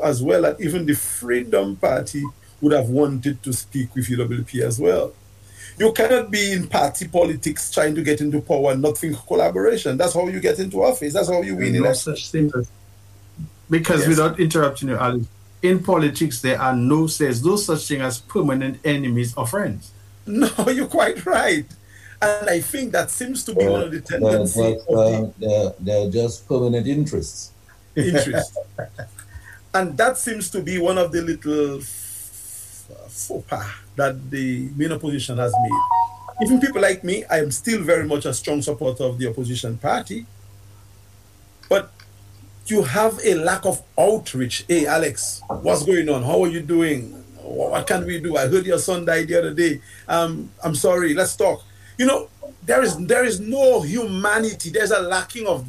as well that even the Freedom Party would have wanted to speak with UWP as well. You cannot be in party politics trying to get into power and not think collaboration. That's how you get into office. That's how you win no elections. such thing as, because without interrupting you, Alex, in politics there's no such thing as permanent enemies or friends. No, you're quite right. And I think that seems to be one of the tendencies they're just permanent interests. And that seems to be one of the little faux pas that the main opposition has made. Even people like me, I am still very much a strong supporter of the opposition party. But you have a lack of outreach. Hey, Alex, what's going on? How are you doing? What can we do? I heard your son died the other day. I'm sorry, let's talk. You know, there is no humanity. There's a lacking of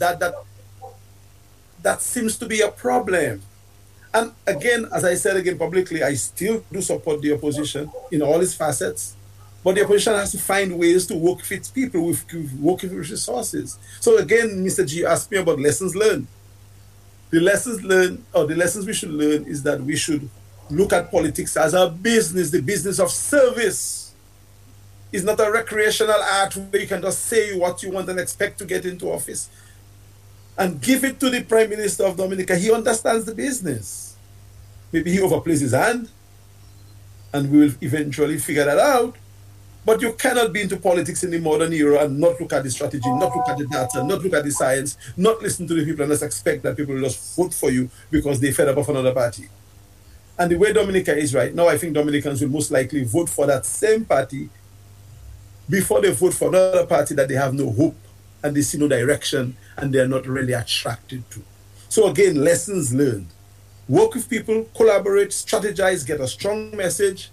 that seems to be a problem. And again, as I said again publicly, I still do support the opposition in all its facets. But the opposition has to find ways to work with its people, work with resources. So again, Mr. G asked me about lessons learned. The lessons learned, or the lessons we should learn, is that we should look at politics as a business, the business of service. It's not a recreational art where you can just say what you want and expect to get into office. And give it to the Prime Minister of Dominica. He understands the business. Maybe he overplays his hand, and we will eventually figure that out. But you cannot be into politics in the modern era and not look at the strategy, not look at the data, not look at the science, not listen to the people, and just expect that people will just vote for you because they fed up of another party. And the way Dominica is right now, I think Dominicans will most likely vote for that same party before they vote for another party that they have no hope and they see no direction and they're not really attracted to. So again, lessons learned. Work with people, collaborate, strategize, get a strong message,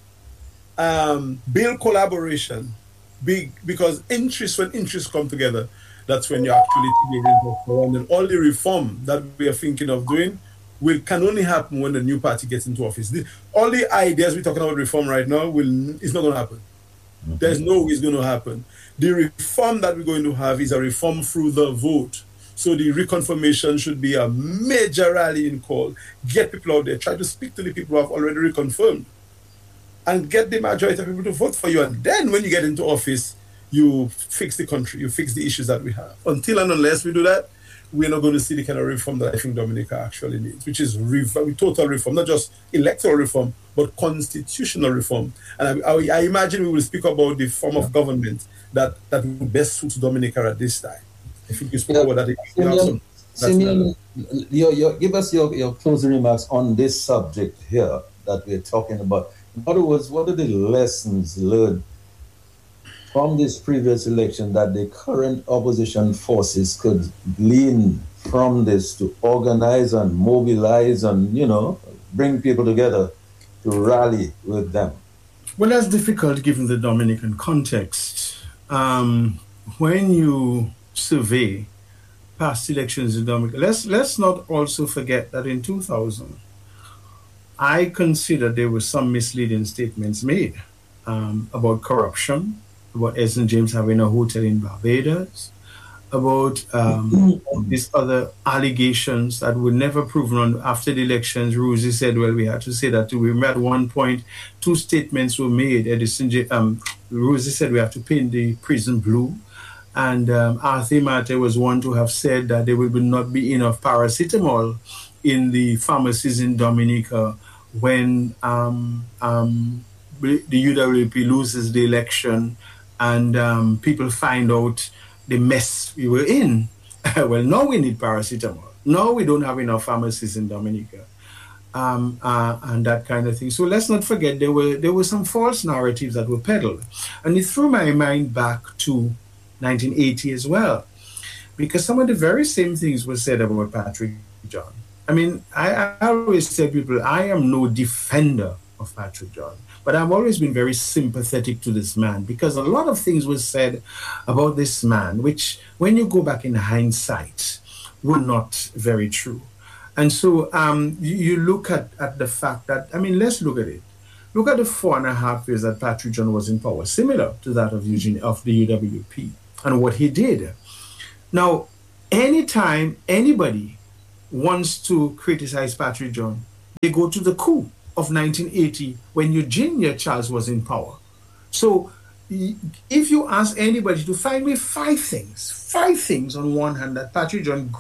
build collaboration, because when interests come together, that's when you actually together. And all the reform that we are thinking of doing can only happen when the new party gets into office. All the ideas we're talking about reform right now is not going to happen. Mm-hmm. There's no way it's going to happen. The reform that we're going to have is a reform through the vote. So the reconfirmation should be a major rallying call. Get people out there, try to speak to the people who have already reconfirmed, and get the majority of people to vote for you. And then when you get into office, you fix the country, you fix the issues that we have. Until and unless we do that, we're not going to see the kind of reform that I think Dominica actually needs, which is total reform, not just electoral reform, but constitutional reform. And I imagine we will speak about the form of government that would best suit Dominica at this time. I think you spoke about that. Simeon, give us your closing remarks on this subject here that we're talking about. In other words, what are the lessons learned from this previous election that the current opposition forces could glean from this to organize and mobilize and, bring people together to rally with them? Well, that's difficult given the Dominican context. When you survey past elections in Dominica, let's not also forget that in 2000, I consider there were some misleading statements made about corruption, about Edson James having a hotel in Barbados, about these other allegations that were never proven on after the elections. Rosie said, well, we had to say that too. We at one point, 2 statements were made. Rosie said we have to paint the prison blue. And Arthur Mate was one to have said that there will not be enough paracetamol in the pharmacies in Dominica when the UWP loses the election and people find out the mess we were in. Well, now we need paracetamol. Now we don't have enough pharmacies in Dominica. And that kind of thing. So let's not forget there were some false narratives that were peddled. And it threw my mind back to 1980 as well, because some of the very same things were said about Patrick John. I mean, I always tell people I am no defender of Patrick John, but I've always been very sympathetic to this man because a lot of things were said about this man, which when you go back in hindsight, were not very true. And so you look at the fact that, let's look at it. Look at the 4.5 years that Patrick John was in power, similar to that of the UWP, and what he did. Now, anytime anybody wants to criticize Patrick John, they go to the coup of 1980 when Eugenia Charles was in power. So if you ask anybody to find me five things on one hand that Patrick John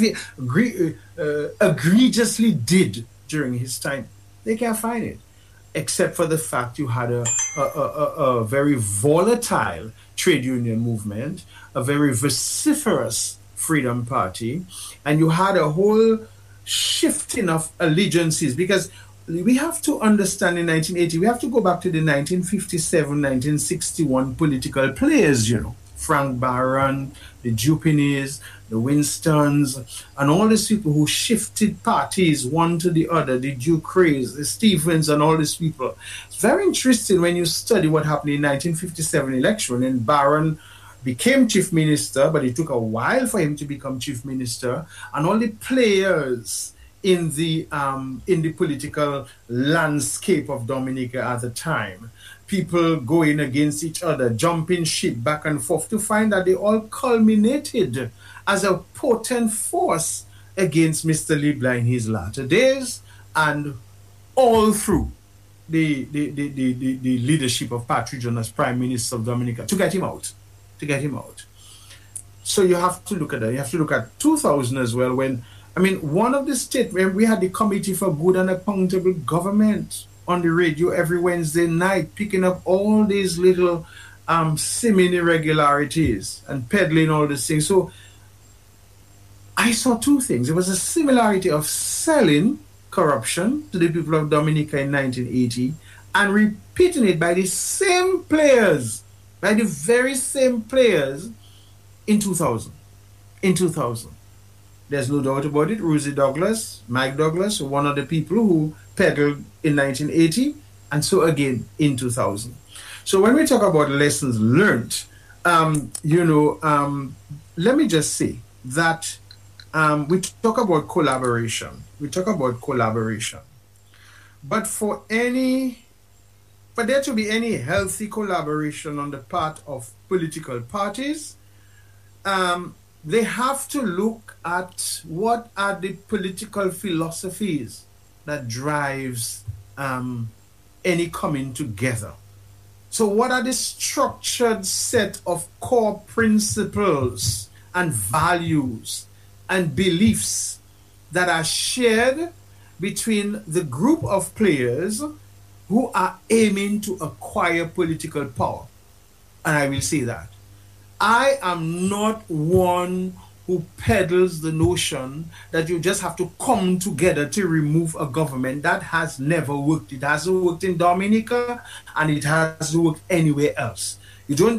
egregiously did during his time, they can't find it, except for the fact you had a very volatile trade union movement, a very vociferous Freedom Party, and you had a whole shifting of allegiances, because we have to understand in 1980, we have to go back to the 1957, 1961 political players, Frank Barron, the Jupinies, the Winstons, and all these people who shifted parties one to the other, the Duke Rays, the Stephens, and all these people. It's very interesting when you study what happened in 1957 election, and Barron became chief minister, but it took a while for him to become chief minister, and all the players in the political landscape of Dominica at the time, people going against each other, jumping ship back and forth, to find that they all culminated as a potent force against Mr. Libla in his latter days, and all through the leadership of Patrick John as Prime Minister of Dominica, to get him out. So you have to look at that. You have to look at 2000 as well, when, one of the statements, we had the Committee for Good and Accountable Government on the radio every Wednesday night, picking up all these little seeming irregularities and peddling all these things. So I saw two things. There was a similarity of selling corruption to the people of Dominica in 1980 and repeating it by the same players, by the very same players in 2000. There's no doubt about it. Rosie Douglas, Mike Douglas, were one of the people who peddled in 1980, and so again in 2000. So when we talk about lessons learned, let me just say that we talk about collaboration. But for there to be any healthy collaboration on the part of political parties, they have to look at what are the political philosophies that drives any coming together. So what are the structured set of core principles and values and beliefs that are shared between the group of players who are aiming to acquire political power? And I will say that I am not one who peddles the notion that you just have to come together to remove a government. That has never worked. It hasn't worked in Dominica, and it hasn't worked anywhere else. You don't.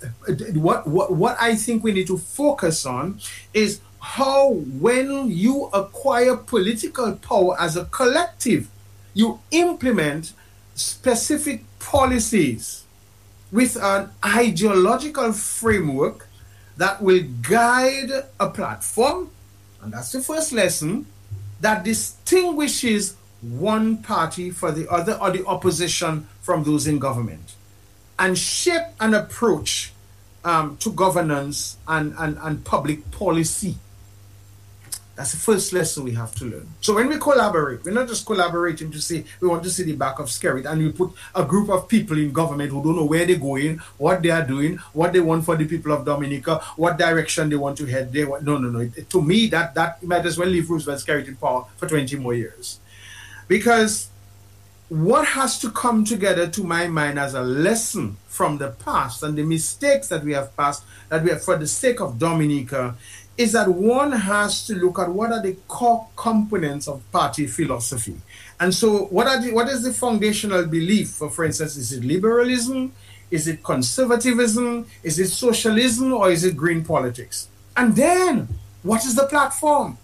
What I think we need to focus on is how, when you acquire political power as a collective, you implement specific policies with an ideological framework that will guide a platform, and that's the first lesson, that distinguishes one party for the other or the opposition from those in government, and shape an approach to governance and public policy. That's the first lesson we have to learn. So when we collaborate, we're not just collaborating to say we want to see the back of Skerrit, and we put a group of people in government who don't know where they're going, what they are doing, what they want for the people of Dominica, what direction they want to head. No. To me, that might as well leave Roosevelt Skerrit in power for 20 more years. Because what has to come together, to my mind, as a lesson from the past and the mistakes that we have passed, that we have for the sake of Dominica, is that one has to look at what are the core components of party philosophy. And so what is the foundational belief? For instance, is it liberalism? Is it conservatism? Is it socialism? Or is it green politics? And then, what is the platform?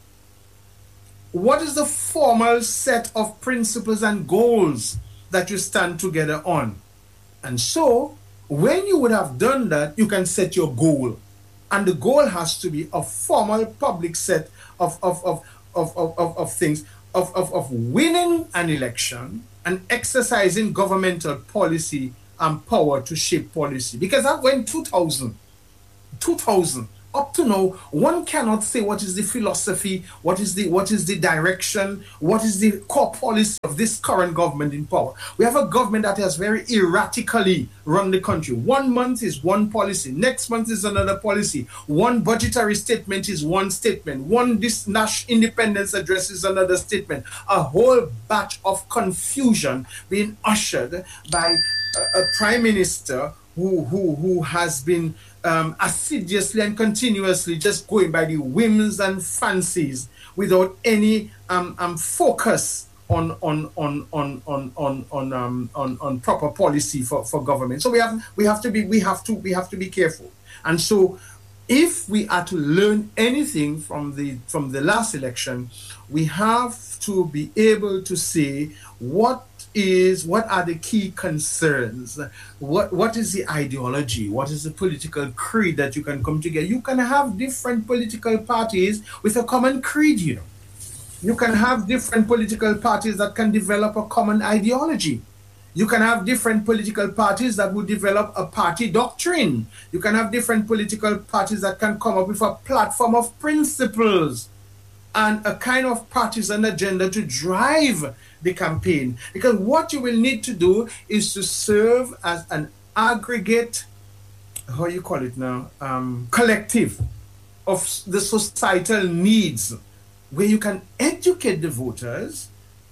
What is the formal set of principles and goals that you stand together on? And so, when you would have done that, you can set your goal. And the goal has to be a formal public set of things, of winning an election and exercising governmental policy and power to shape policy. Because that went 2000, up to now, one cannot say what is the philosophy, what is the direction, what is the core policy of this current government in power. We have a government that has very erratically run the country. 1 month is one policy, next month is another policy. One budgetary statement is one statement. One this national independence address is another statement. A whole batch of confusion being ushered by a prime minister who has been assiduously and continuously just going by the whims and fancies without any focus on proper policy for government. So we have to be careful. And so if we are to learn anything from the last election, we have to be able to say what are the key concerns, what is the ideology, what is the political creed that you can come together. You can have different political parties with a common creed, you know. You can have different political parties that can develop a common ideology. You can have different political parties that will develop a party doctrine. You can have different political parties that can come up with a platform of principles and a kind of partisan agenda to drive the campaign. Because what you will need to do is to serve as an aggregate, how you call it now, collective of the societal needs, where you can educate the voters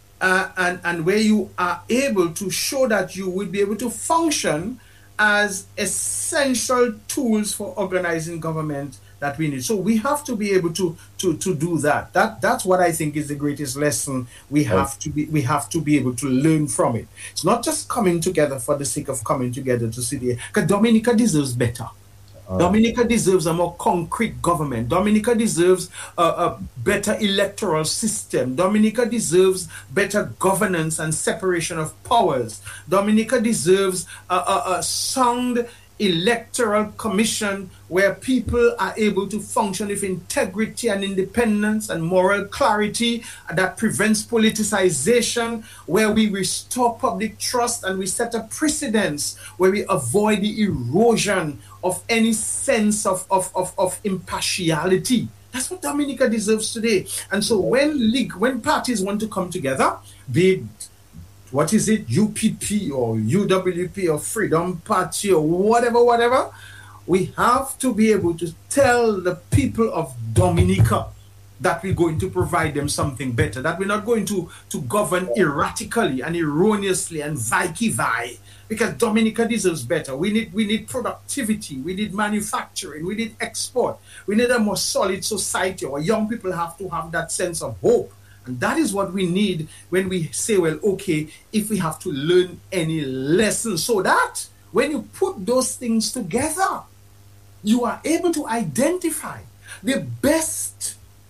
and where you are able to show that you will be able to function as essential tools for organizing government that we need. So we have to be able to do that. That's what I think is the greatest lesson we have to be able to learn from it. It's not just coming together for the sake of coming together to see the, because Dominica deserves better. Dominica deserves a more concrete government. Dominica deserves a better electoral system. Dominica deserves better governance and separation of powers. Dominica deserves a sound electoral commission where people are able to function with integrity and independence and moral clarity that prevents politicization, where we restore public trust and we set a precedence where we avoid the erosion of any sense of impartiality. That's what Dominica deserves today. And so when parties want to come together, be it, what is it, UPP or UWP or Freedom Party or whatever, we have to be able to tell the people of Dominica that we're going to provide them something better, that we're not going to govern erratically and erroneously and vice, because Dominica deserves better. We need productivity, we need manufacturing, we need export, we need a more solid society. Our young people have to have that sense of hope. And that is what we need when we say, well, okay, if we have to learn any lessons, so that when you put those things together, you are able to identify the best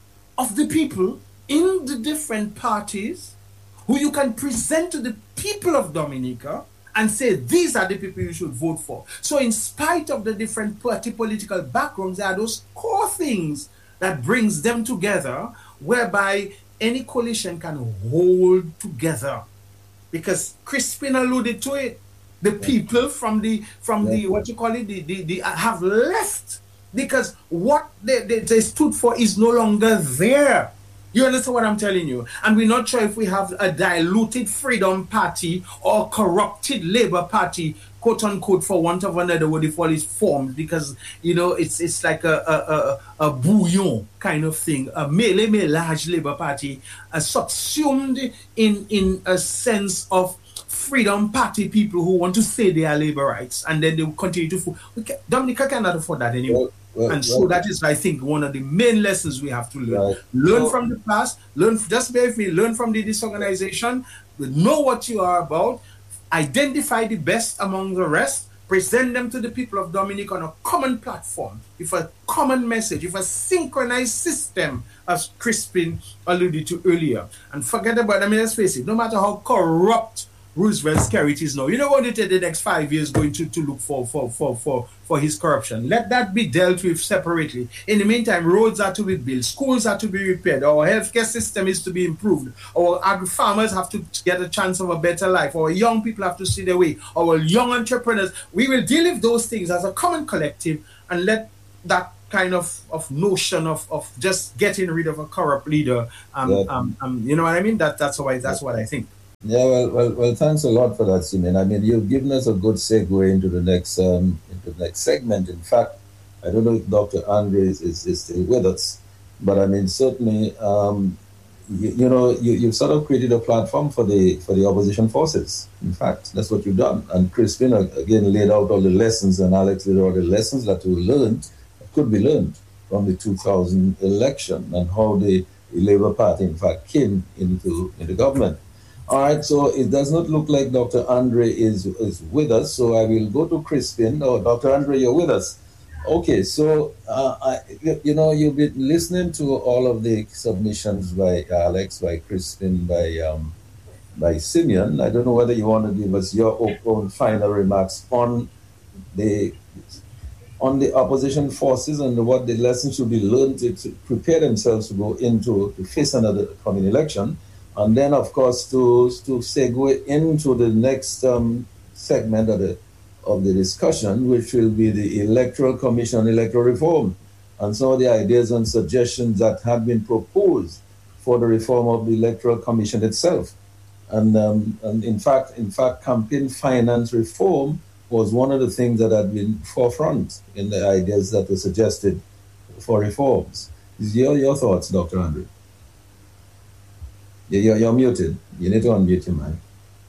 of the people in the different parties who you can present to the people of Dominica and say, these are the people you should vote for. So in spite of the different political backgrounds, there are those core things that brings them together, whereby any coalition can hold together. Because Crispin alluded to it. The people from the what you call it, the have left because what they stood for is no longer there. You understand what I'm telling you? And we're not sure if we have a diluted Freedom Party or corrupted Labour Party, quote unquote, for want of another word, if all is formed, because it's like a bouillon kind of thing, a large Labour Party, subsumed in a sense of Freedom Party people who want to say they are labor rights, and then they will continue to. Dominica cannot afford that anymore. So that is, I think, one of the main lessons we have to learn. Learn from the past. Learn from the disorganization. Know what you are about. Identify the best among the rest. Present them to the people of Dominica on a common platform, with a common message, with a synchronized system, as Crispin alluded to earlier. And forget about, let's face it, no matter how corrupt Roosevelt's carrot is now, you don't want to take the next 5 years going to look for his corruption. Let that be dealt with separately. In the meantime, roads are to be built, schools are to be repaired, our healthcare system is to be improved, our agri-farmers have to get a chance of a better life, our young people have to see their way, our young entrepreneurs. We will deal with those things as a common collective and let that kind of notion of just getting rid of a corrupt leader. You know what I mean? That's what I think. Yeah, well. Thanks a lot for that, Simeon. I mean, you've given us a good segue into the next segment. In fact, I don't know if Dr. Andre is still with us, but I mean, certainly, you've sort of created a platform for the opposition forces. In fact, that's what you've done. And Crispin again laid out all the lessons, and Alex laid out the lessons that could be learned from the 2000 election and how the Labour Party, in fact, came into government. All right, so it does not look like Dr. Andre is with us, so I will go to Crispin. Oh, Dr. Andre, you're with us. Okay, so, you've been listening to all of the submissions by Alex, by Crispin, by Simeon. I don't know whether you want to give us your own final remarks on the opposition forces and what the lessons should be learned to prepare themselves to face another coming election. And then, of course, to segue into the next segment of the discussion, which will be the Electoral Commission, electoral reform, and some of the ideas and suggestions that have been proposed for the reform of the Electoral Commission itself. And in fact, campaign finance reform was one of the things that had been forefront in the ideas that were suggested for reforms. Your thoughts, Dr. Andre? You're muted. You need to unmute your mic.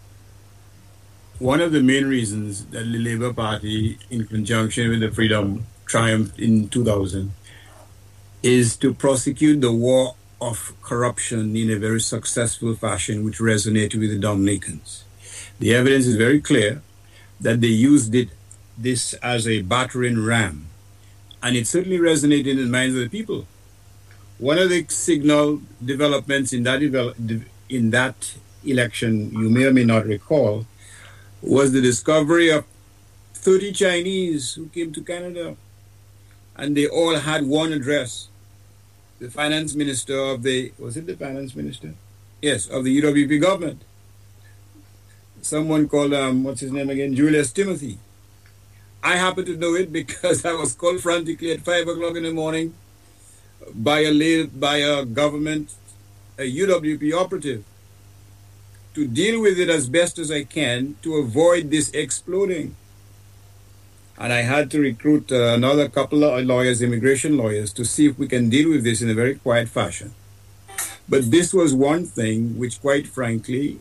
One of the main reasons that the Labour Party, in conjunction with the Freedom, triumphed in 2000 is to prosecute the war of corruption in a very successful fashion, which resonated with the Dominicans. The evidence is very clear that they used this as a battering ram, and it certainly resonated in the minds of the people. One of the signal developments in that election, you may or may not recall, was the discovery of 30 Chinese who came to Canada, and they all had one address. The finance minister of was it the finance minister? Yes, of the UWP government. Someone called, what's his name again? Julius Timothy. I happen to know it because I was called frantically at 5 o'clock in the morning by a government, a UWP operative, to deal with it as best as I can to avoid this exploding. And I had to recruit another couple of lawyers, immigration lawyers, to see if we can deal with this in a very quiet fashion. But this was one thing which, quite frankly,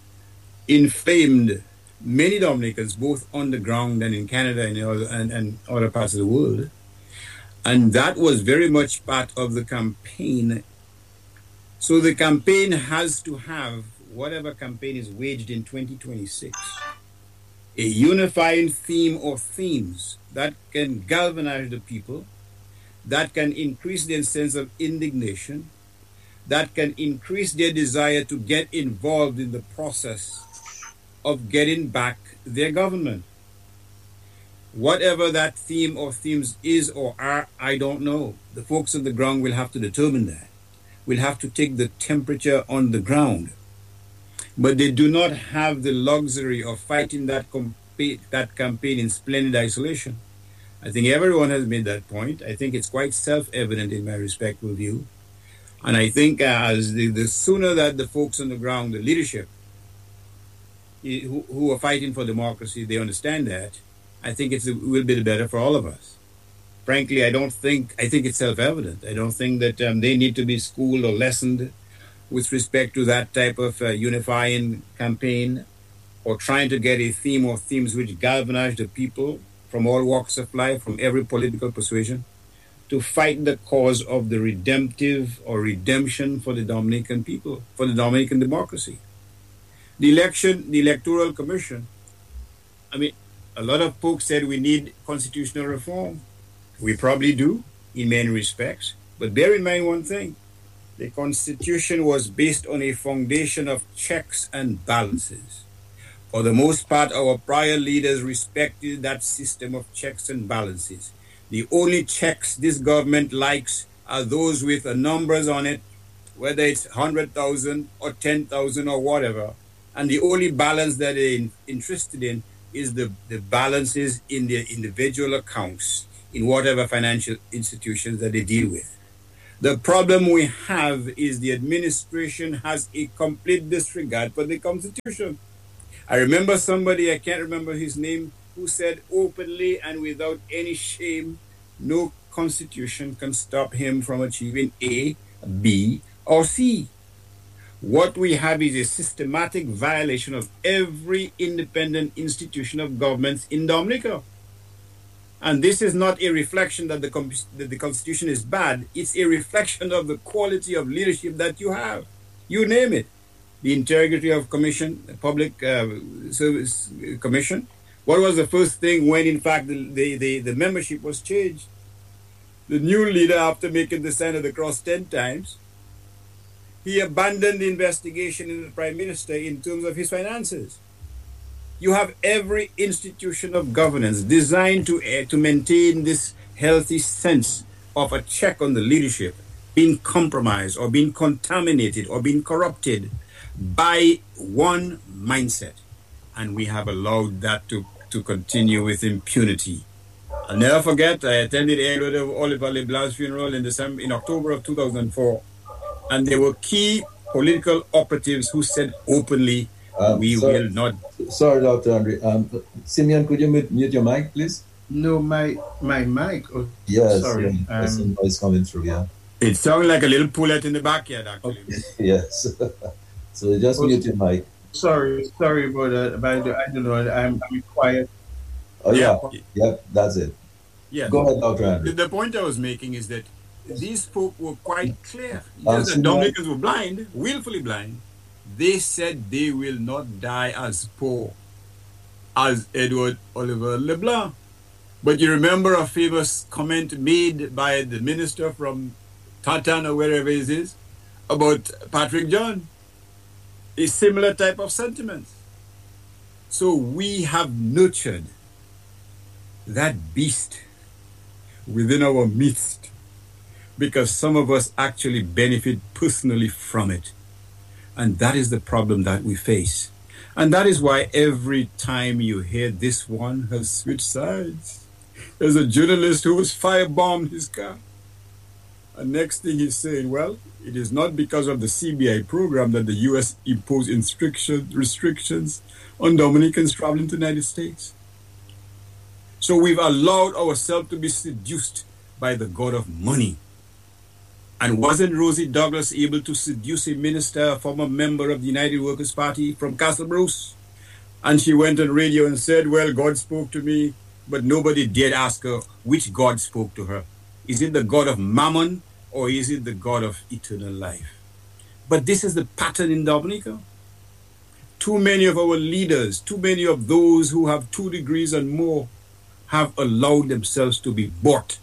inflamed many Dominicans, both on the ground and in Canada and other parts of the world. And that was very much part of the campaign. So the campaign has to have, whatever campaign is waged in 2026, a unifying theme or themes that can galvanize the people, that can increase their sense of indignation, that can increase their desire to get involved in the process of getting back their government. Whatever that theme or themes is or are, I don't know. The folks on the ground will have to determine that. We'll have to take the temperature on the ground. But they do not have the luxury of fighting that campaign in splendid isolation. I think everyone has made that point. I think it's quite self-evident in my respectful view. And I think as the sooner that the folks on the ground, the leadership, who are fighting for democracy, they understand that, I think it will be better for all of us. Frankly, I think it's self-evident. I don't think that they need to be schooled or lessoned with respect to that type of unifying campaign or trying to get a theme or themes which galvanize the people from all walks of life, from every political persuasion, to fight the cause of the redemptive or redemption for the Dominican people, for the Dominican democracy. The Electoral Commission, I mean, a lot of folks said we need constitutional reform. We probably do, in many respects. But bear in mind one thing. The Constitution was based on a foundation of checks and balances. For the most part, our prior leaders respected that system of checks and balances. The only checks this government likes are those with numbers on it, whether it's 100,000 or 10,000 or whatever. And the only balance that they're interested in is the balances in their individual accounts, in whatever financial institutions that they deal with. The problem we have is the administration has a complete disregard for the Constitution. I remember somebody, I can't remember his name, who said openly and without any shame, no constitution can stop him from achieving A, B, or C. What we have is a systematic violation of every independent institution of governments in Dominica. And this is not a reflection that the Constitution is bad. It's a reflection of the quality of leadership that you have. You name it. The integrity of commission, the Public Service Commission. What was the first thing when, in fact, the membership was changed? The new leader, after making the sign of the cross 10 times, he abandoned the investigation in the Prime Minister in terms of his finances. You have every institution of governance designed to maintain this healthy sense of a check on the leadership being compromised or being contaminated or being corrupted by one mindset. And we have allowed that to continue with impunity. I'll never forget, I attended Edward Oliver LeBlanc's funeral in October of 2004. And there were key political operatives who said openly, we will not. Sorry, Dr. Andre. Simeon, could you mute your mic, please? No, my mic. Oh, yes, sorry. There's some noise coming through, yeah. It sounded like a little pullet in the backyard, actually. Okay. Yes. So just mute your mic. Sorry about that. But I don't know. I'm quiet. Oh, yeah, that's it. Yeah. Go ahead, Dr. Andre. The point I was making is that these folk were quite clear. Yes, the Dominicans were blind, willfully blind. They said they will not die as poor as Edward Oliver LeBlanc. But you remember a famous comment made by the minister from Tatan or wherever it is about Patrick John. A similar type of sentiment. So we have nurtured that beast within our midst because some of us actually benefit personally from it. And that is the problem that we face. And that is why every time you hear this one has switched sides, there's a journalist who was firebombed his car. And next thing he's saying, well, it is not because of the CBI program that the U.S. imposed restrictions on Dominicans traveling to the United States. So we've allowed ourselves to be seduced by the god of money. And wasn't Rosie Douglas able to seduce a minister, a former member of the United Workers' Party from Castle Bruce? And she went on radio and said, well, God spoke to me, but nobody dared ask her which God spoke to her. Is it the God of Mammon or is it the God of eternal life? But this is the pattern in Dominica. Too many of our leaders, too many of those who have 2 degrees and more have allowed themselves to be bought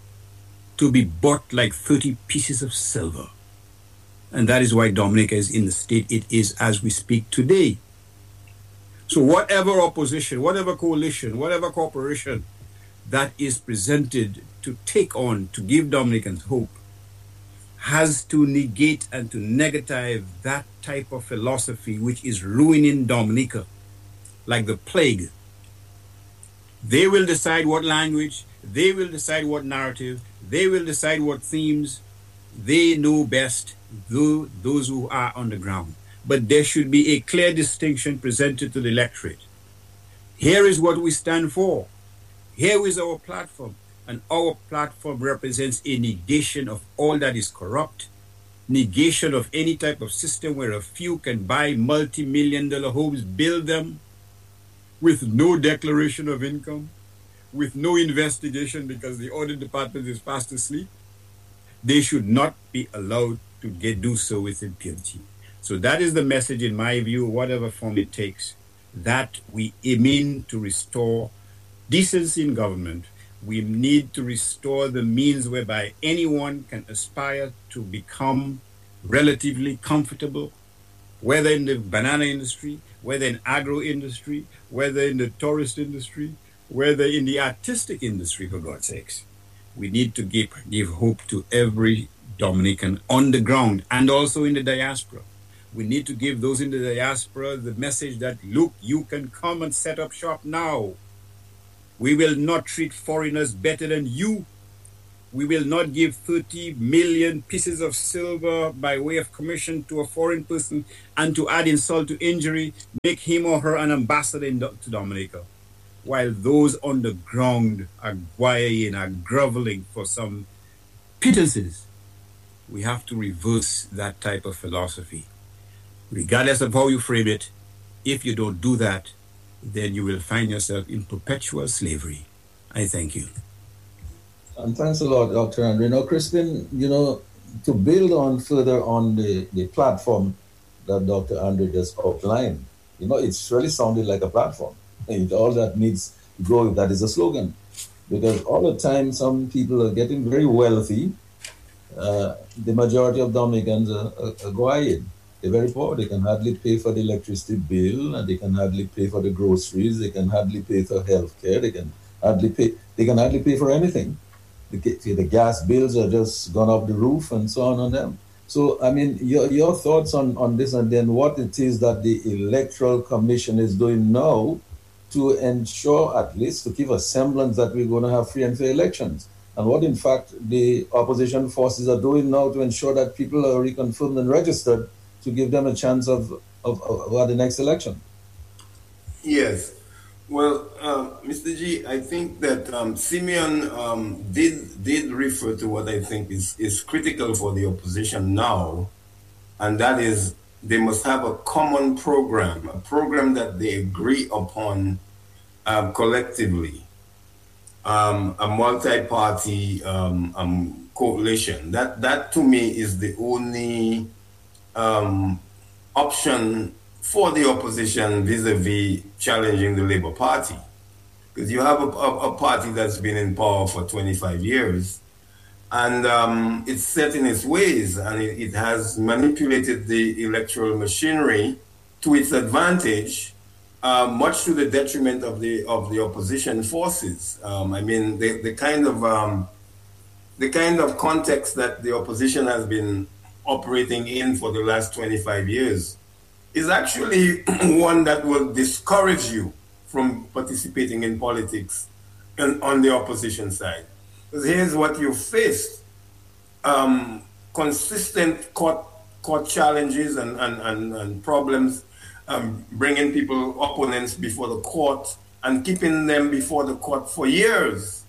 like 30 pieces of silver. And that is why Dominica is in the state it is as we speak today. So whatever opposition, whatever coalition, whatever corporation that is presented to take on, to give Dominicans hope, has to negate and to negative that type of philosophy which is ruining Dominica like the plague. They will decide what language, they will decide what narrative, they will decide what themes. They know best, those who are on the ground. But there should be a clear distinction presented to the electorate. Here is what we stand for. Here is our platform. And our platform represents a negation of all that is corrupt, negation of any type of system where a few can buy multi-million-dollar homes, build them with no declaration of income, with no investigation because the audit department is fast asleep. They should not be allowed to do so with impunity. So that is the message, in my view, whatever form it takes, that we aim to restore decency in government. We need to restore the means whereby anyone can aspire to become relatively comfortable, whether in the banana industry, whether in agro industry, whether in the tourist industry, whether in the artistic industry, for God's sakes. We need to give hope to every Dominican on the ground and also in the diaspora. We need to give those in the diaspora the message that, look, you can come and set up shop now. We will not treat foreigners better than you. We will not give 30 million pieces of silver by way of commission to a foreign person and to add insult to injury, make him or her an ambassador to Dominica. While those on the ground are guaying, are groveling for some pittances. We have to reverse that type of philosophy. Regardless of how you frame it, if you don't do that, then you will find yourself in perpetual slavery. I thank you. And thanks a lot, Dr. Andre. Now, Crispin, to build on further on the platform that Dr. Andre just outlined, it's really sounded like a platform. And all that needs to go, that is a slogan. Because all the time, some people are getting very wealthy. The majority of Dominicans are going. They're very poor. They can hardly pay for the electricity bill, and they can hardly pay for the groceries. They can hardly pay for health care. They can hardly pay for anything. The gas bills are just gone off the roof and so on them. So, I mean, your thoughts on this, and then what it is that the Electoral Commission is doing now to ensure, at least to give a semblance that we're going to have free and fair elections. And what, in fact, the opposition forces are doing now to ensure that people are reconfirmed and registered to give them a chance of the next election. Yes. Well, Mr. G, I think that Simeon did refer to what I think is critical for the opposition now, and that is they must have a common program, a program that they agree upon collectively, a multi-party coalition. That to me is the only option for the opposition vis-a-vis challenging the Labour Party. Because you have a party that's been in power for 25 years, and it's set in its ways, and it has manipulated the electoral machinery to its advantage, much to the detriment of the opposition forces. I mean, the kind of context that the opposition has been operating in for the last 25 years is actually one that will discourage you from participating in politics on the opposition side. Because here's what you faced. Consistent court challenges and problems, bringing opponents before the court and keeping them before the court for years.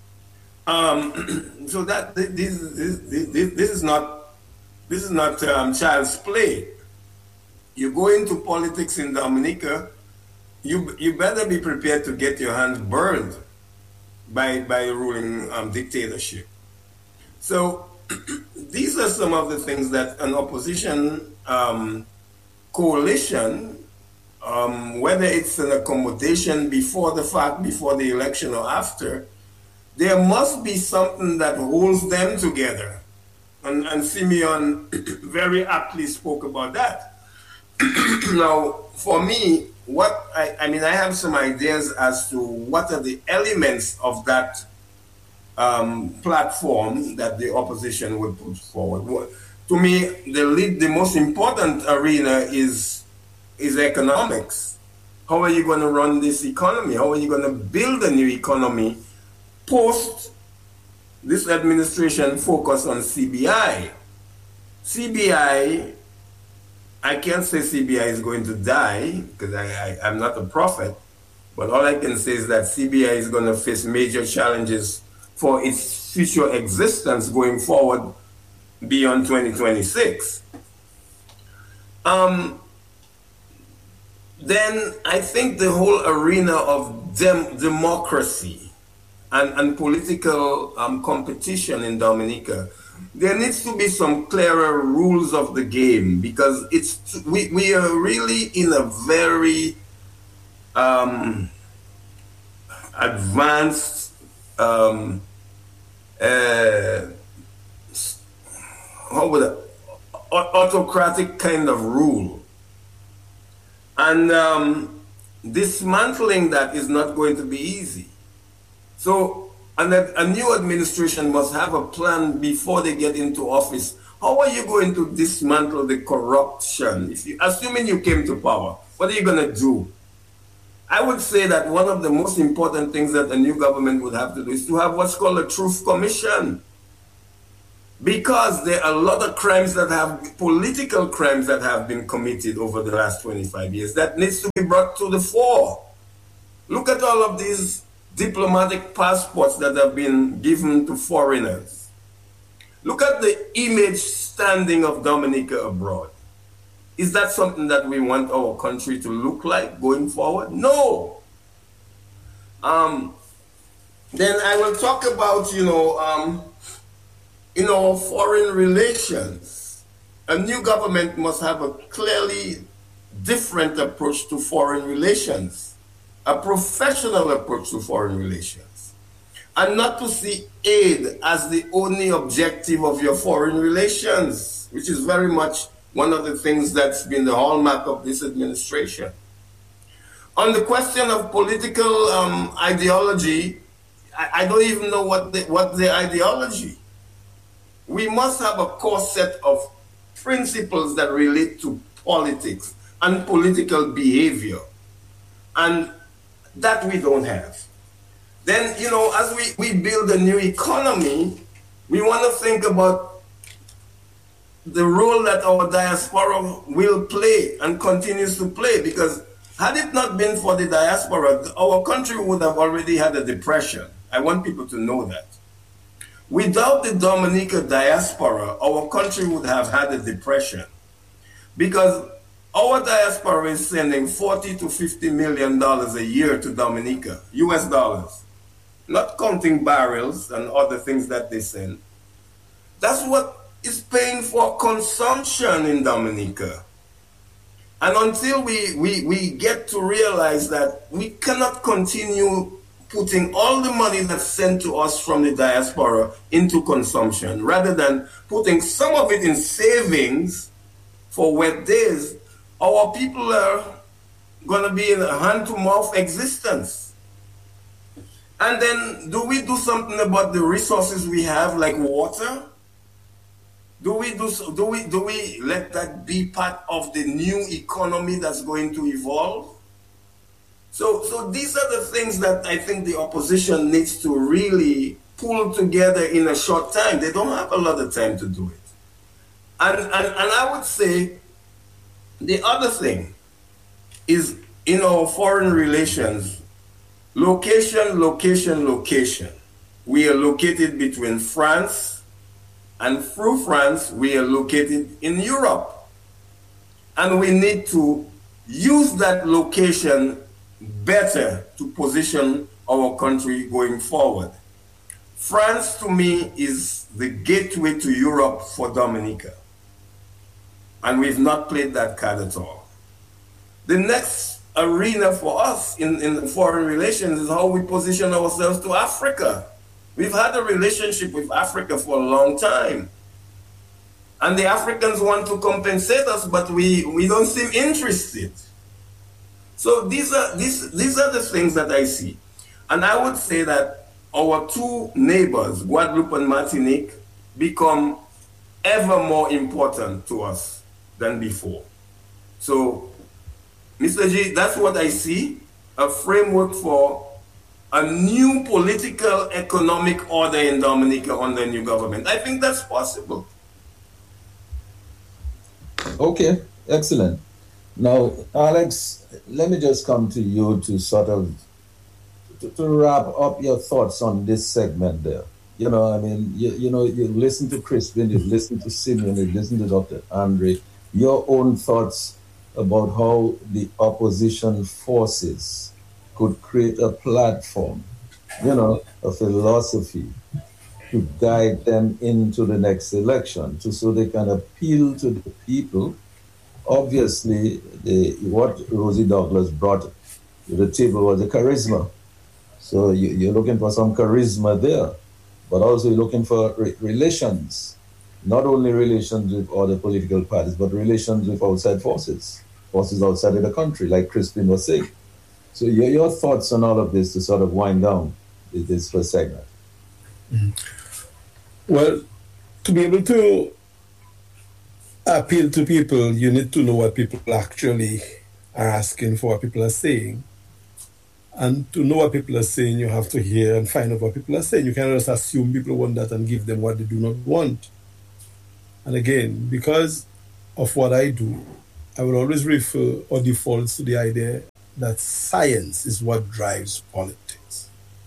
So that this is not child's play. You go into politics in Dominica, you better be prepared to get your hands burned by a ruling dictatorship. So these are some of the things that an opposition coalition, whether it's an accommodation before the fact, before the election or after, there must be something that holds them together. And Simeon very aptly spoke about that. Now, for me, I have some ideas as to what are the elements of that platform that the opposition would put forward. To me, the most important arena is economics. How are you going to run this economy? How are you going to build a new economy post this administration focus on CBI? CBI, I can't say CBI is going to die because I'm not a prophet, but all I can say is that CBI is going to face major challenges for its future existence going forward beyond 2026. Then I think the whole arena of democracy and political competition in Dominica, there needs to be some clearer rules of the game, because we are really in a very advanced autocratic kind of rule. And dismantling that is not going to be easy. So a new administration must have a plan before they get into office. How are you going to dismantle the corruption? Assuming you came to power, what are you going to do? I would say that one of the most important things that a new government would have to do is to have what's called a truth commission. Because there are a lot of crimes that have, political crimes that have been committed over the last 25 years that needs to be brought to the fore. Look at all of these diplomatic passports that have been given to foreigners. Look at the image standing of Dominica abroad. Is that something that we want our country to look like going forward? No. Then I will talk about, foreign relations. A new government must have a clearly different approach to foreign relations, a professional approach to foreign relations, and not to see aid as the only objective of your foreign relations, which is very much one of the things that's been the hallmark of this administration. On the question of political ideology, I don't even know what the ideology. We must have a core set of principles that relate to politics and political behavior, and that we don't have. Then, as we build a new economy, we want to think about the role that our diaspora will play and continues to play, because had it not been for the diaspora, our country would have already had a depression. I want people to know that. Without the Dominica diaspora, our country would have had a depression, because our diaspora is sending $40 to $50 million a year to Dominica, US dollars, not counting barrels and other things that they send. That's what is paying for consumption in Dominica. And until we get to realize that we cannot continue putting all the money that's sent to us from the diaspora into consumption, rather than putting some of it in savings for wet days, our people are going to be in a hand-to-mouth existence. And then, do we do something about the resources we have, like water? Do we let that be part of the new economy that's going to evolve? So these are the things that I think the opposition needs to really pull together in a short time. They don't have a lot of time to do it. And I would say the other thing is, in our foreign relations, location. We are located between France, and through France, we are located in Europe. And we need to use that location better to position our country going forward. France, to me, is the gateway to Europe for Dominica. And we've not played that card at all. The next arena for us in foreign relations is how we position ourselves to Africa. We've had a relationship with Africa for a long time. And the Africans want to compensate us, but we don't seem interested. So these are the things that I see. And I would say that our two neighbors, Guadeloupe and Martinique, become ever more important to us than before. So, Mr. G, that's what I see, a framework for a new political economic order in Dominica under the new government. I think that's possible. Okay, excellent. Now, Alex, let me just come to you to sort of to wrap up your thoughts on this segment there. You listen to Crispin, you've listened to Simeon, you've listened to Dr. Andre. Your own thoughts about how the opposition forces could create a platform, a philosophy to guide them into the next election, so they can appeal to the people. Obviously, what Rosie Douglas brought to the table was a charisma. So you're looking for some charisma there, but also you're looking for relations, not only relations with other political parties, but relations with outside forces outside of the country, like Crispin was saying. So your thoughts on all of this to sort of wind down this first segment. Mm-hmm. Well, to be able to appeal to people, you need to know what people actually are asking for, what people are saying. And to know what people are saying, you have to hear and find out what people are saying. You cannot just assume people want that and give them what they do not want. And again, because of what I do, I will always refer or default to the idea that science is what drives politics.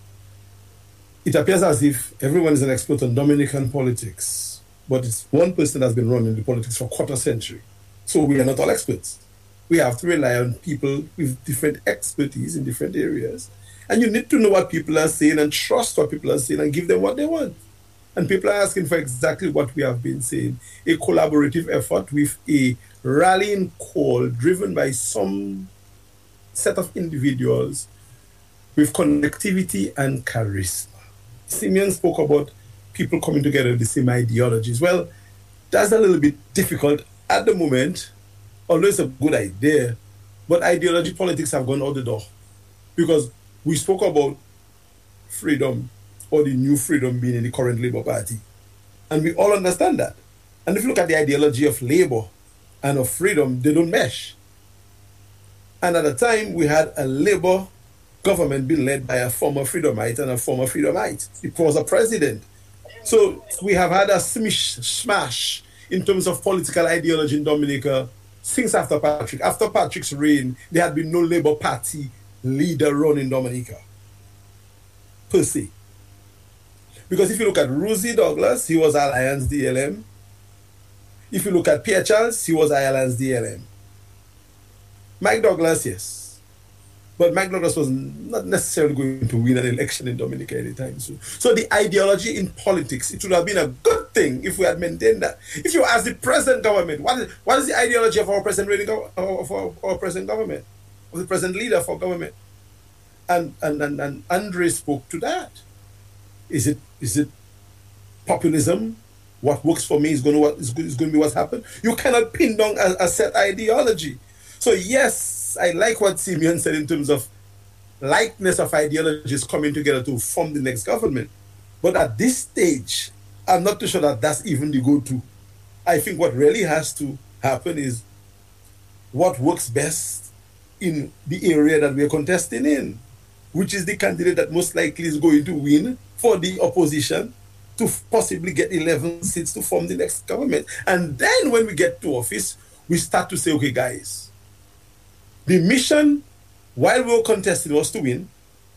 It appears as if everyone is an expert on Dominican politics, but it's one person that's been running the politics for a quarter century. So we are not all experts. We have to rely on people with different expertise in different areas. And you need to know what people are saying and trust what people are saying and give them what they want. And people are asking for exactly what we have been saying, a collaborative effort with a rallying call driven by some set of individuals with connectivity and charisma. Simeon spoke about people coming together with the same ideologies. Well, that's a little bit difficult at the moment, although it's a good idea, but ideology politics have gone out the door. Because we spoke about freedom, or the new freedom being in the current Labour Party. And we all understand that. And if you look at the ideology of Labour and of freedom, they don't mesh. And at the time, we had a Labour government being led by a former Freedomite and a former Freedomite. It was a president. So we have had a smash in terms of political ideology in Dominica since after Patrick. After Patrick's reign, there had been no Labour Party leader run in Dominica, per se. Because if you look at Rosie Douglas, he was Alliance DLM. If you look at Pierre Charles, he was Alliance DLM. Mike Douglas, yes. But Mike Douglas was not necessarily going to win an election in Dominica anytime soon. So the ideology in politics, it would have been a good thing if we had maintained that. If you ask the present government, what is the ideology of our present government, of the present leader for government? And Andre spoke to that. Is it populism? What works for me is going to be what's happened. You cannot pin down a set ideology. So yes, I like what Simeon said in terms of likeness of ideologies coming together to form the next government. But at this stage, I'm not too sure that that's even the go-to. I think what really has to happen is what works best in the area that we are contesting in, which is the candidate that most likely is going to win for the opposition to possibly get 11 seats to form the next government. And then when we get to office, we start to say, okay, guys, the mission while we were contesting was to win.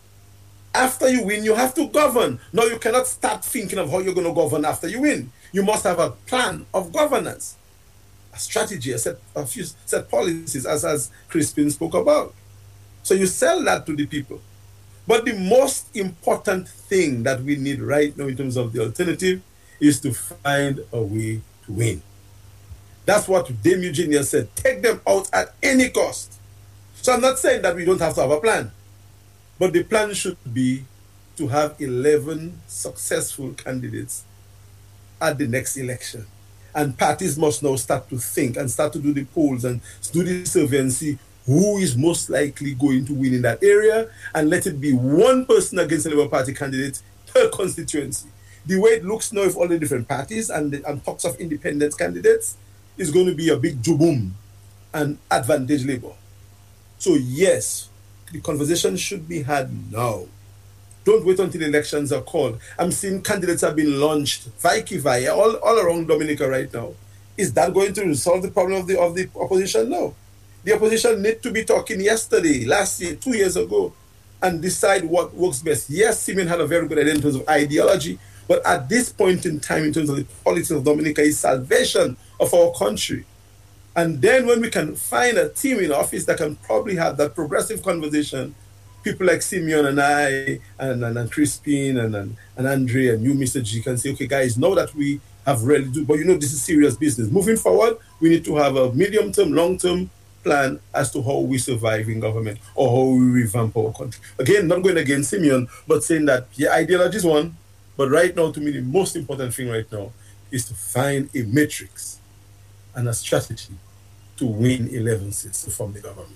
After you win, you have to govern. Now you cannot start thinking of how you're going to govern after you win. You must have a plan of governance, a strategy, a few set policies, as Crispin spoke about. So you sell that to the people. But the most important thing that we need right now in terms of the alternative is to find a way to win. That's what Dame Eugenia said. Take them out at any cost. So I'm not saying that we don't have to have a plan. But the plan should be to have 11 successful candidates at the next election. And parties must now start to think and start to do the polls and do the survey and see who is most likely going to win in that area, and let it be one person against the Labour Party candidate per constituency. The way it looks now with all the different parties and talks of independent candidates is going to be a big juboom and advantage Labour. So yes, the conversation should be had now. Don't wait until the elections are called. I'm seeing candidates have been launched, via all around Dominica right now. Is that going to resolve the problem of the opposition? No. The opposition need to be talking yesterday, last year, 2 years ago, and decide what works best. Yes, Simeon had a very good idea in terms of ideology, but at this point in time, in terms of the politics of Dominica, is salvation of our country. And then when we can find a team in office that can probably have that progressive conversation, people like Simeon and I, and Crispin, and Andre, and you, Mr. G, can say, okay, guys, now that we have really do, but this is serious business. Moving forward, we need to have a medium-term, long-term plan as to how we survive in government or how we revamp our country. Again, not going against Simeon, but saying that, yeah, ideology is one, but right now, to me, the most important thing right now is to find a matrix and a strategy to win 11 seats to form the government.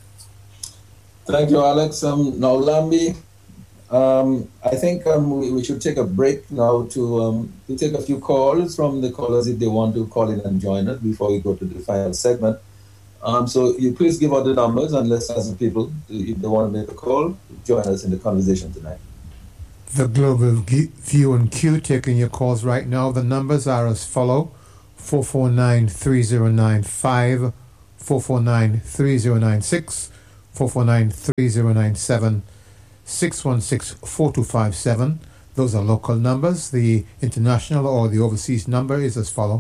Thank you, Alex. Now, Lambi, I think we should take a break now to take a few calls from the callers if they want to call in and join us before we go to the final segment. So you please give out the numbers and let's ask the people, if they want to make a call, join us in the conversation tonight. The Global View and Q taking your calls right now. The numbers are as follow: 449-3095, 449-3096, 449-3097, 616-4257. Those are local numbers. The international or the overseas number is as follow: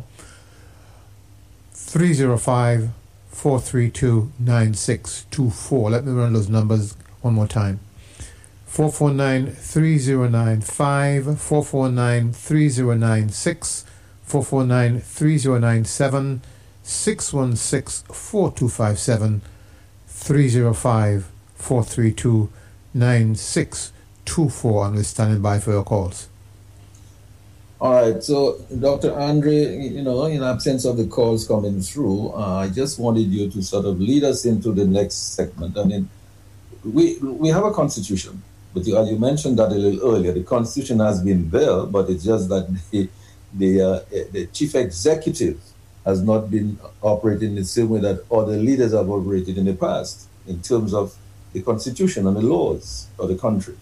305-432-9624. Let me run those numbers one more time. 449-3095, 449-3096, 449-3097, 616-4257, 305-432-9624. And we're standing by for your calls. All right, so Dr. Andre, in absence of the calls coming through, I just wanted you to sort of lead us into the next segment. I mean, we have a constitution, but you mentioned that a little earlier. The constitution has been there, but it's just that the chief executive has not been operating the same way that other leaders have operated in the past in terms of the constitution and the laws of the country.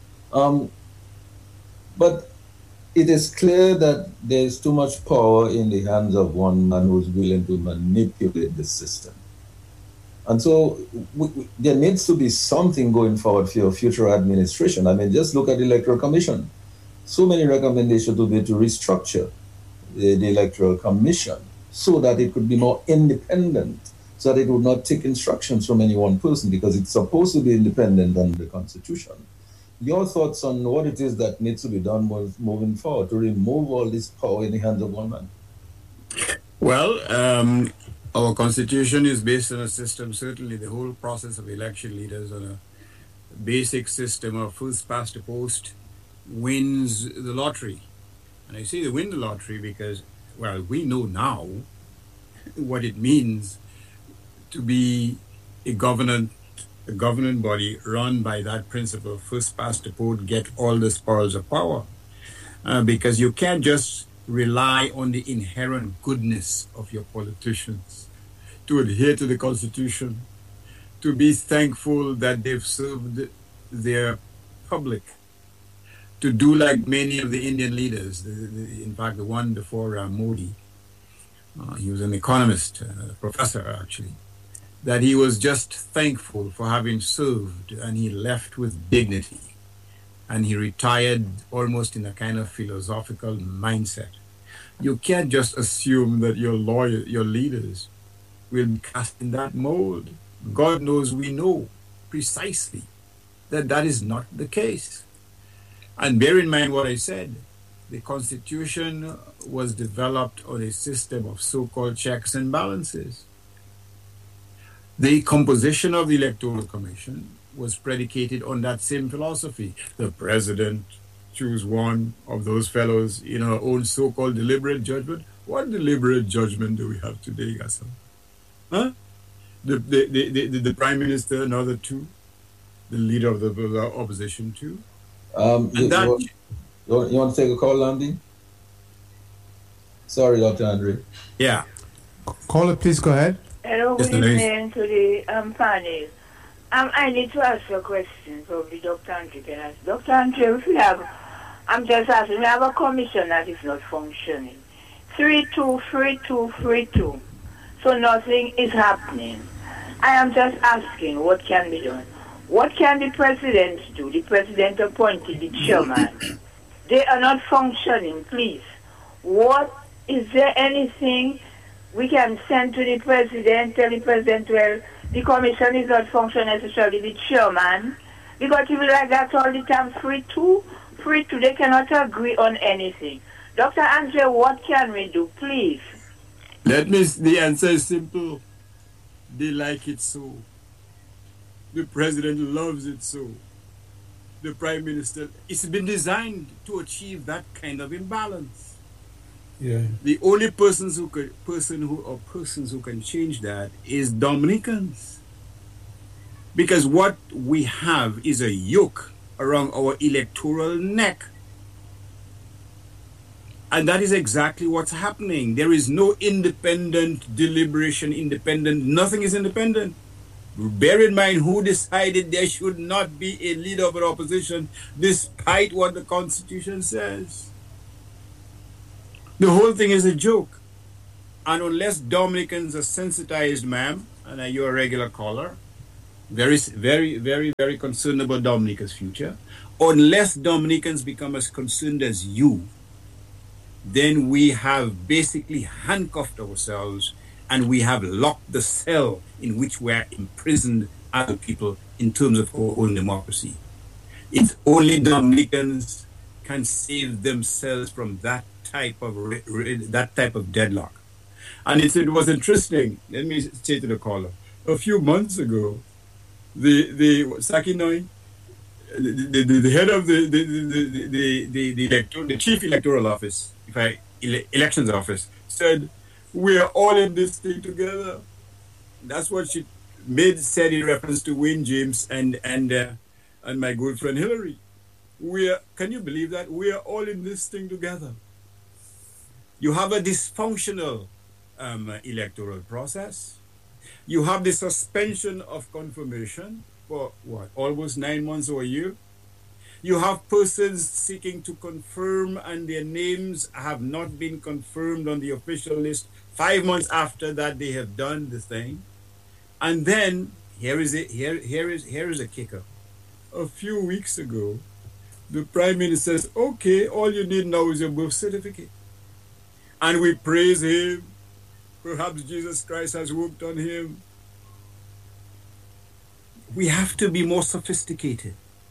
But it is clear that there's too much power in the hands of one man who's willing to manipulate the system. And so there needs to be something going forward for your future administration. I mean, just look at the Electoral Commission. So many recommendations to be to restructure the Electoral Commission so that it could be more independent, so that it would not take instructions from any one person, because it's supposed to be independent under the Constitution. Your thoughts on what it is that needs to be done moving forward to remove all this power in the hands of one man? Well, our Constitution is based on a system, certainly the whole process of election leaders, on a basic system of first past the post wins the lottery. And I say they win the lottery because, well, we know now what it means to be a governing body run by that principle, first past the post, get all the spoils of power. Because you can't just rely on the inherent goodness of your politicians to adhere to the Constitution, to be thankful that they've served their public, to do like many of the Indian leaders. In fact, the one before Modi, he was an economist, professor actually, that he was just thankful for having served, and he left with dignity. And he retired almost in a kind of philosophical mindset. You can't just assume that your leaders will be cast in that mold. God knows we know precisely that that is not the case. And bear in mind what I said. The Constitution was developed on a system of so-called checks and balances. The composition of the Electoral Commission was predicated on that same philosophy. The president choose one of those fellows in our own so-called deliberate judgment. What deliberate judgment do we have today, Gassan? Huh? The prime minister, another two. The leader of the opposition, two. You want to take a call, Landy? Sorry, Dr. Andre. Yeah. Caller, please go ahead. Hello, good evening to the panel. I need to ask you a question, probably Dr. Andre can ask. Dr. Andre, I'm just asking, we have a commission that is not functioning. 323232. So nothing is happening. I am just asking what can be done. What can the president do? The president appointed the chairman. They are not functioning, please. Is there anything we can send to the president, tell the president, well, the commission is not functioning, especially the chairman, because if like that all the time, free two, they cannot agree on anything. Dr. Andre, what can we do, please? The answer is simple. They like it so. The president loves it so. The prime minister, it's been designed to achieve that kind of imbalance. Yeah. The only persons who can change that is Dominicans. Because what we have is a yoke around our electoral neck. And that is exactly what's happening. There is no independent deliberation, nothing is independent. Bear in mind who decided there should not be a leader of the opposition despite what the Constitution says. The whole thing is a joke. And unless Dominicans are sensitized, ma'am, and you're a regular caller, very, very, very, very concerned about Dominica's future, unless Dominicans become as concerned as you, then we have basically handcuffed ourselves and we have locked the cell in which we are imprisoned as a people in terms of our own democracy. It's only Dominicans can save themselves from that type of deadlock. And it was interesting. Let me say to the caller, a few months ago, the Sakinoy, the head of the chief electoral office, elections office, said, "We are all in this thing together." That's what she said in reference to Wayne James and my good friend Hillary. Can you believe that? We are all in this thing together. You have a dysfunctional electoral process. You have the suspension of confirmation for almost 9 months or a year. You have persons seeking to confirm and their names have not been confirmed on the official list 5 months after that they have done the thing. And then here is a kicker. A few weeks ago, the Prime Minister says, "Okay, all you need now is your birth certificate." And we praise him. Perhaps Jesus Christ has worked on him. We have to be more sophisticated.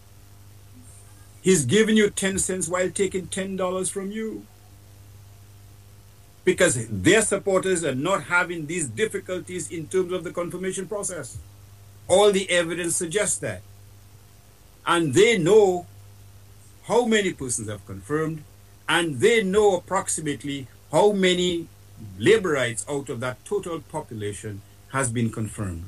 He's giving you 10 cents while taking $10 from you. Because their supporters are not having these difficulties in terms of the confirmation process. All the evidence suggests that. And they know how many persons have confirmed, and they know approximately how many laborites out of that total population has been confirmed.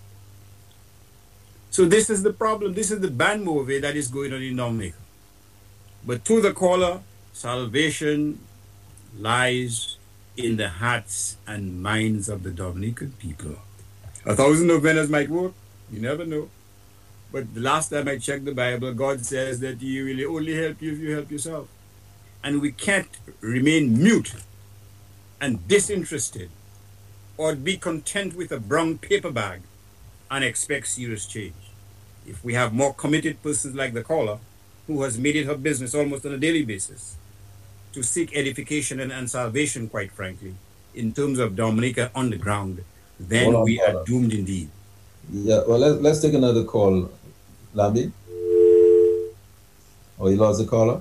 So this is the problem. This is the bad movie that is going on in Dominica. But to the caller, salvation lies in the hearts and minds of the Dominican people. 1,000 novenas might work. You never know. But the last time I checked the Bible, God says that He will only help you if you help yourself. And we can't remain mute and disinterested or be content with a brown paper bag and expect serious change. If we have more committed persons like the caller, who has made it her business almost on a daily basis to seek edification and salvation, quite frankly, in terms of Dominica on the ground, then we are doomed indeed. Yeah, well, let's take another call. Lambi? Oh, you lost the caller?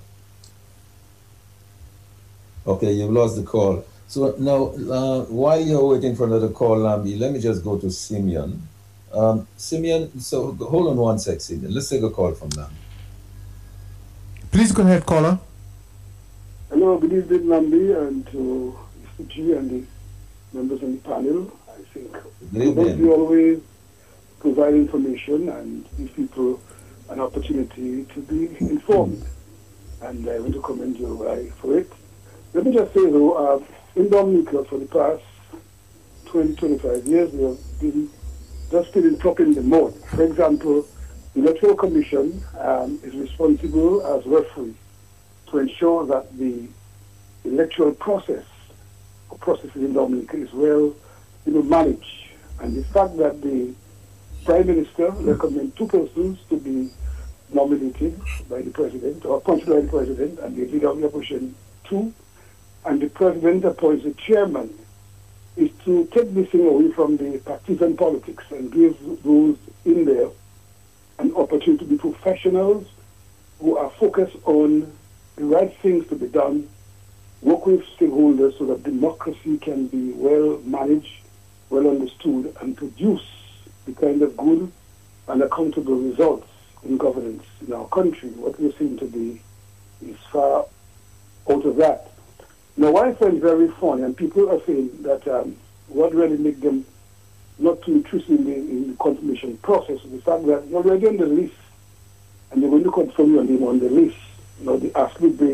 Okay, you've lost the call. So now, while you're waiting for another call, Lambi, let me just go to Simeon. Simeon, so hold on one sec, Simeon. Let's take a call from Lambi. Please go ahead, caller. Hello, good evening, Lambi, and to Mr. G and the members on the panel. I think we always provide information and give people an opportunity to be informed. And I want to commend you for it. Let me just say, though, in Dominica for the past 20, 25 years, we have been just been in the mode. For example, the Electoral Commission is responsible as referee to ensure that the electoral processes in Dominica is well managed. And the fact that the Prime Minister recommends 2 persons to be nominated by the President or appointed by the President, and the leader of the opposition 2, and the President appoints a chairman, is to take this thing away from the partisan politics and give those in there an opportunity to be professionals who are focused on the right things to be done, work with stakeholders so that democracy can be well managed, well understood, and produce the kind of good and accountable results in governance in our country. What we seem to be is far out of that. Now, what I find very funny, and people are saying that what really makes them not too interested in the confirmation process is the fact that you're already on the list, and they're going to confirm your name on the list. They ask you to bring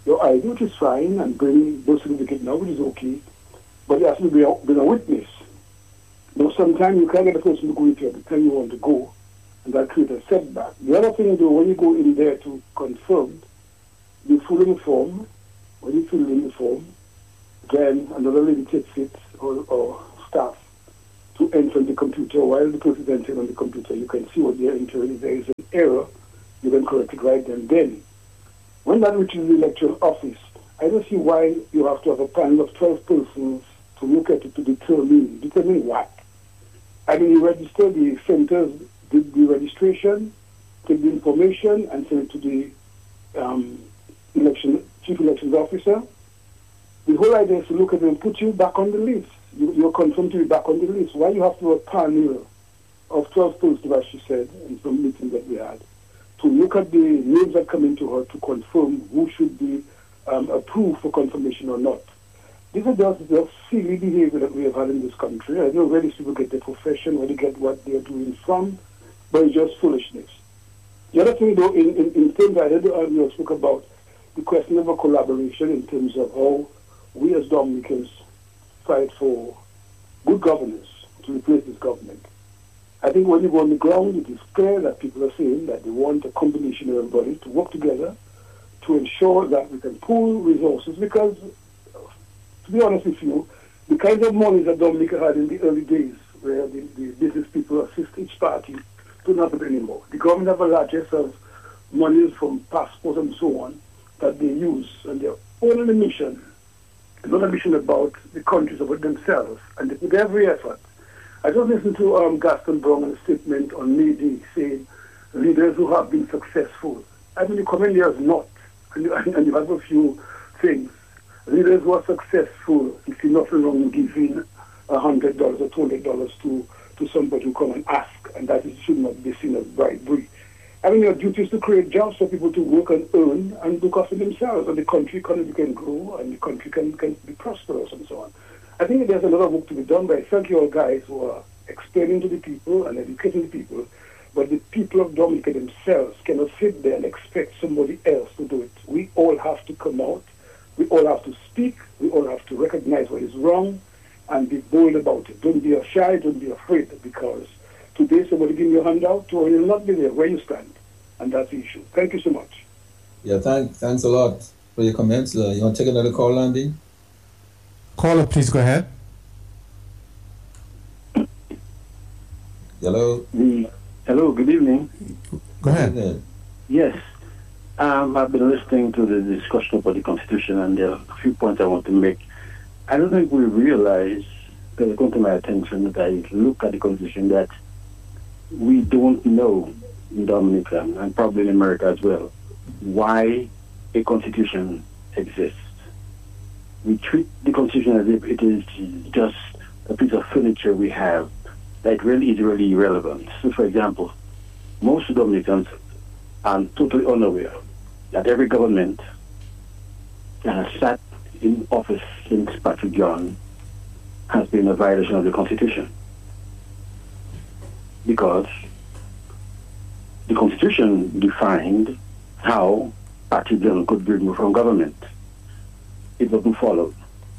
your ID, which is fine, and bring birth certificate now, which is okay, but it has to be a witness. Now, sometimes you can't get a person to go with you at the time you want to go, and that creates a setback. The other thing, though, when you go in there to confirm, you fill in the form. When you fill in the form, then another lady takes it, or staff, to enter on the computer. While the person is entering on the computer, you can see what they are entering. If there is an error, you can correct it right then. When that reaches the electoral office, I don't see why you have to have a panel of 12 persons to look at it to determine what. I mean, you register, the centers did the registration, take the information, and send it to the chief elections officer. The whole idea is to look at it and put you back on the list. You're confirmed to be back on the list. Why you have to have a panel of 12 persons, as she said, in some meetings that we had, to look at the names that come into her to confirm who should be approved for confirmation or not. This is just the silly behavior that we have had in this country. I know where these people get their profession, where they get what they're doing from, but it's just foolishness. The other thing, though, in terms I heard earlier spoke about the question of a collaboration in terms of how we as Dominicans fight for good governance to replace this government. I think when you go on the ground, it is clear that people are saying that they want a combination of everybody to work together to ensure that we can pool resources, because, to be honest with you, the kinds of money that Dominica had in the early days, where the business people assist each party, do not happen anymore. The government have a largesse of money from passports and so on that they use, and they're all on a mission. It's not a mission about the countries, about themselves, and they put every effort. I just listened to Gaston Brown's statement on May Day saying leaders who have been successful. I mean, the comment here is not, and you have a few things. Leaders who are successful, you see nothing wrong in giving $100 or $200 to somebody who come and ask, and that should not be seen as bribery. I mean, your duty is to create jobs for people to work and earn and look after themselves, and the country economy can grow, and the country can be prosperous and so on. I think there's a lot of work to be done, but I thank you all guys who are explaining to the people and educating the people, but the people of Dominica themselves cannot sit there and expect somebody else to do it. We all have to come out, we all have to speak, we all have to recognize what is wrong and be bold about it. Don't be shy, don't be afraid, because today somebody give you a handout, or you'll not be there where you stand, and that's the issue. Thank you so much. Yeah, thanks a lot for your comments. You want to take another call, Andy? Caller, please go ahead. Hello. Hello, good evening. Go ahead. Yes. I've been listening to the discussion about the Constitution, and there are a few points I want to make. I don't think we realize, because it comes to my attention that I look at the Constitution, that we don't know in Dominica, and probably in America as well, why a Constitution exists. We treat the Constitution as if it is just a piece of furniture we have that really is really irrelevant. So, for example, most Dominicans are totally unaware that every government that has sat in office since Patrick John has been a violation of the Constitution. Because the Constitution defined how Patrick John could be removed from government. It wasn't followed.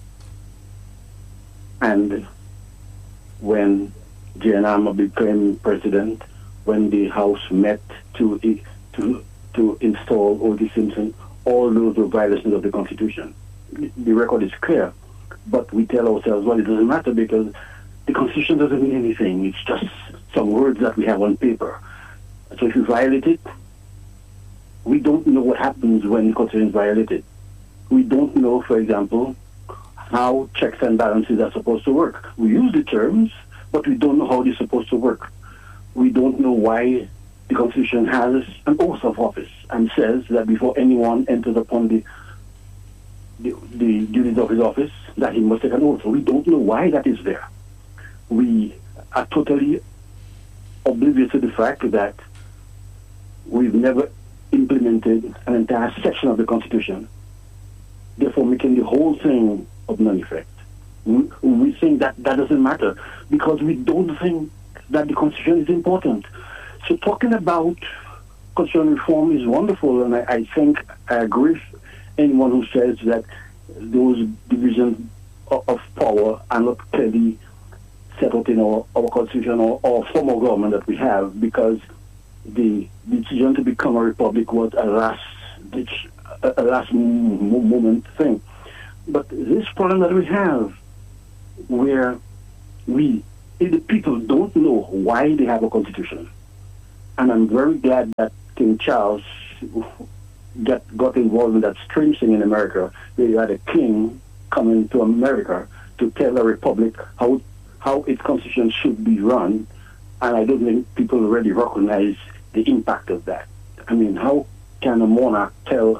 And when Jane Armour became president, when the House met to install O.J. Simpson, all those were violations of the Constitution. The record is clear, but we tell ourselves, well, it doesn't matter because the Constitution doesn't mean anything. It's just some words that we have on paper. So if you violate it, we don't know what happens when the Constitution is violated. We don't know, for example, how checks and balances are supposed to work. We use the terms, but we don't know how they're supposed to work. We don't know why the Constitution has an oath of office and says that before anyone enters upon the duties of his office, that he must take an oath. We don't know why that is there. We are totally oblivious to the fact that we've never implemented an entire section of the Constitution, therefore making the whole thing of none effect. We think that doesn't matter because we don't think that the Constitution is important. So talking about constitutional reform is wonderful, and I think I agree anyone who says that those divisions of power are not clearly set out in our constitution or form of government that we have, because the decision to become a republic was a last moment thing. But this problem that we have, where the people don't know why they have a constitution, and I'm very glad that King Charles got involved in that strange thing in America, where you had a king coming to America to tell a republic how its constitution should be run, and I don't think people really recognize the impact of that. I mean, how can a monarch tell